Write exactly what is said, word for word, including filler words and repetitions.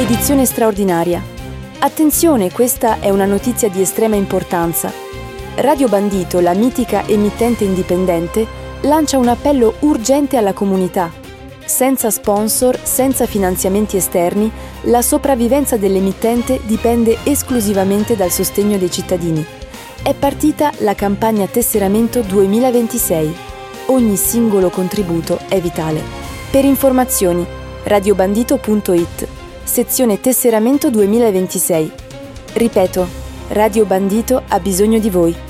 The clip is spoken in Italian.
edizione straordinaria. Attenzione, questa è una notizia di estrema importanza. Radio Bandito, la mitica emittente indipendente, lancia un appello urgente alla comunità. Senza sponsor, senza finanziamenti esterni, la sopravvivenza dell'emittente dipende esclusivamente dal sostegno dei cittadini. È partita la campagna Tesseramento duemilaventisei. Ogni singolo contributo è vitale. Per informazioni, radiobandito punto it, sezione Tesseramento duemilaventisei. Ripeto, Radio Bandito ha bisogno di voi.